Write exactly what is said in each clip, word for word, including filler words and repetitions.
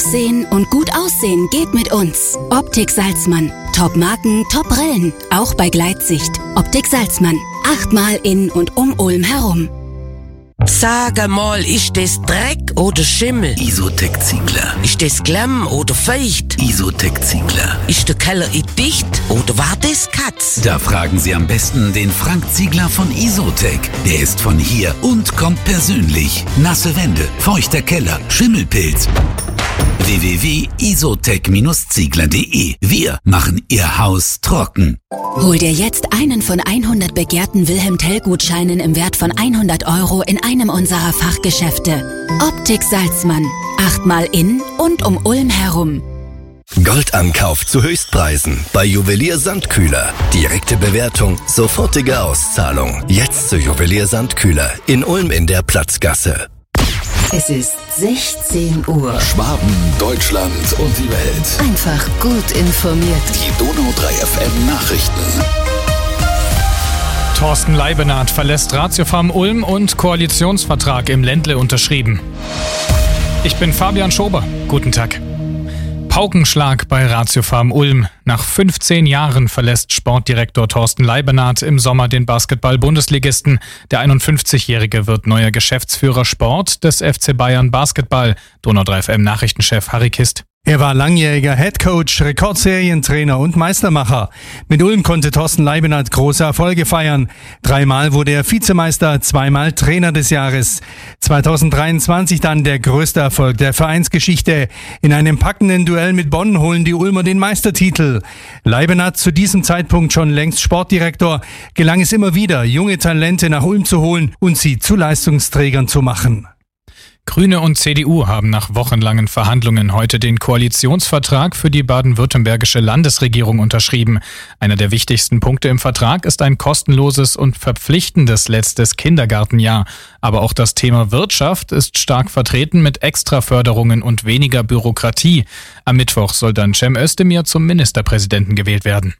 Sehen und gut aussehen geht mit uns. Optik Salzmann. Top-Marken, Top-Brillen. Auch bei Gleitsicht. Optik Salzmann. Achtmal in und um Ulm herum. Sag mal, ist das Dreck oder Schimmel? Isotec Ziegler. Ist das Klamm oder feucht? Isotec Ziegler. Ist der Keller dicht oder war das Katz? Da fragen Sie am besten den Frank Ziegler von Isotec. Der ist von hier und kommt persönlich. Nasse Wände, feuchter Keller, Schimmelpilz. w w w punkt isotec ziegler punkt de. Wir machen Ihr Haus trocken. Hol dir jetzt einen von hundert begehrten Wilhelm-Tell-Gutscheinen im Wert von hundert Euro in einem unserer Fachgeschäfte. Optik Salzmann. Achtmal in und um Ulm herum. Goldankauf zu Höchstpreisen bei Juwelier Sandkühler. Direkte Bewertung, sofortige Auszahlung. Jetzt zu Juwelier Sandkühler in Ulm in der Platzgasse. Es ist sechzehn Uhr. Schwaben, Deutschland und die Welt. Einfach gut informiert. Die Donau drei F M Nachrichten. Thorsten Leibenhardt verlässt Ratiofarm Ulm und Koalitionsvertrag im Ländle unterschrieben. Ich bin Fabian Schober. Guten Tag. Paukenschlag bei Ratiofarm Ulm. Nach fünfzehn Jahren verlässt Sportdirektor Thorsten Leibenhardt im Sommer den Basketball-Bundesligisten. Der einundfünfzigjährige wird neuer Geschäftsführer Sport des F C Bayern Basketball. Donau drei F M Nachrichtenchef Harry Kist. Er war langjähriger Headcoach, Rekordserientrainer und Meistermacher. Mit Ulm konnte Thorsten Leibenhardt große Erfolge feiern. Dreimal wurde er Vizemeister, zweimal Trainer des Jahres. zweitausenddreiundzwanzig dann der größte Erfolg der Vereinsgeschichte. In einem packenden Duell mit Bonn holen die Ulmer den Meistertitel. Leibenhardt, zu diesem Zeitpunkt schon längst Sportdirektor, gelang es immer wieder, junge Talente nach Ulm zu holen und sie zu Leistungsträgern zu machen. Grüne und C D U haben nach wochenlangen Verhandlungen heute den Koalitionsvertrag für die baden-württembergische Landesregierung unterschrieben. Einer der wichtigsten Punkte im Vertrag ist ein kostenloses und verpflichtendes letztes Kindergartenjahr. Aber auch das Thema Wirtschaft ist stark vertreten mit Extraförderungen und weniger Bürokratie. Am Mittwoch soll dann Cem Özdemir zum Ministerpräsidenten gewählt werden.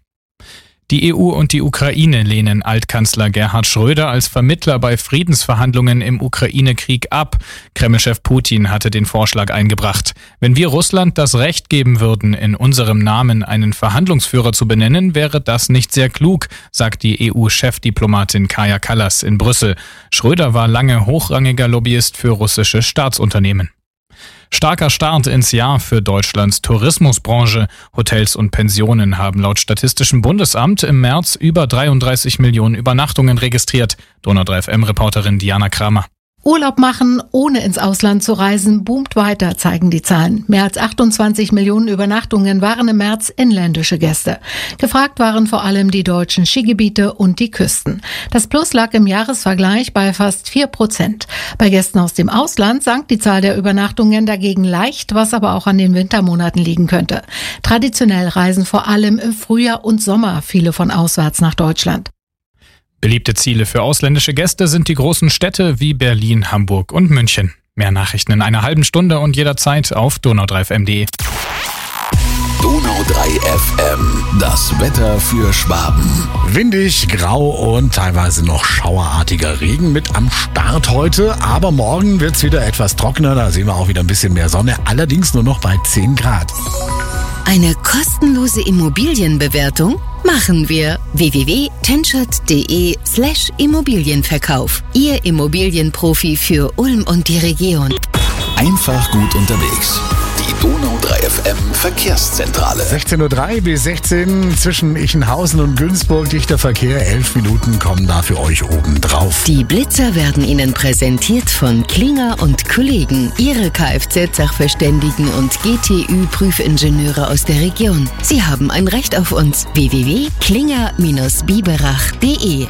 Die E U und die Ukraine lehnen Altkanzler Gerhard Schröder als Vermittler bei Friedensverhandlungen im Ukraine-Krieg ab. Kremlchef Putin hatte den Vorschlag eingebracht. Wenn wir Russland das Recht geben würden, in unserem Namen einen Verhandlungsführer zu benennen, wäre das nicht sehr klug, sagt die E U-Chefdiplomatin Kaja Kallas in Brüssel. Schröder war lange hochrangiger Lobbyist für russische Staatsunternehmen. Starker Start ins Jahr für Deutschlands Tourismusbranche. Hotels und Pensionen haben laut Statistischem Bundesamt im März über dreiunddreißig Millionen Übernachtungen registriert. Donau drei F M-Reporterin Diana Kramer. Urlaub machen, ohne ins Ausland zu reisen, boomt weiter, zeigen die Zahlen. Mehr als achtundzwanzig Millionen Übernachtungen waren im März inländische Gäste. Gefragt waren vor allem die deutschen Skigebiete und die Küsten. Das Plus lag im Jahresvergleich bei fast vier Prozent. Bei Gästen aus dem Ausland sank die Zahl der Übernachtungen dagegen leicht, was aber auch an den Wintermonaten liegen könnte. Traditionell reisen vor allem im Frühjahr und Sommer viele von auswärts nach Deutschland. Beliebte Ziele für ausländische Gäste sind die großen Städte wie Berlin, Hamburg und München. Mehr Nachrichten in einer halben Stunde und jederzeit auf donau drei f m punkt de. Donau drei F M, das Wetter für Schwaben. Windig, grau und teilweise noch schauerartiger Regen mit am Start heute. Aber morgen wird's wieder etwas trockener, da sehen wir auch wieder ein bisschen mehr Sonne. Allerdings nur noch bei zehn Grad. Eine kostenlose Immobilienbewertung machen wir. w w w punkt tenschert punkt de slash Immobilienverkauf. Ihr Immobilienprofi für Ulm und die Region. Einfach gut unterwegs. Die Donau drei F M Verkehrszentrale. sechzehn Uhr drei bis sechzehn zwischen Ichenhausen und Günzburg. Dichter Verkehr. Elf Minuten kommen da für euch oben drauf. Die Blitzer werden Ihnen präsentiert von Klinger und Kollegen. Ihre Kfz-Sachverständigen und G T Ü-Prüfingenieure aus der Region. Sie haben ein Recht auf uns. w w w punkt klinger biberach punkt de.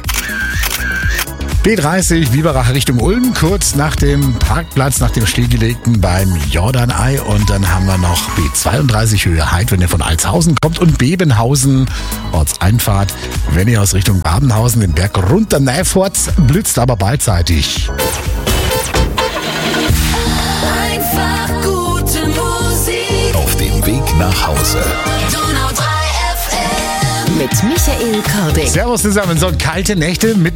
B dreißig Biberach Richtung Ulm, kurz nach dem Parkplatz, nach dem Stillgelegten beim Jordanei. Und dann haben wir noch B zweiunddreißig Höhe Heid, wenn ihr von Altshausen kommt, und Bebenhausen, Ortseinfahrt, wenn ihr aus Richtung Babenhausen den Berg runter Neiforts, blitzt aber beidseitig. Einfach gute Musik auf dem Weg nach Hause. Donau drei F M mit Michael Kording. Servus zusammen, so kalte Nächte mit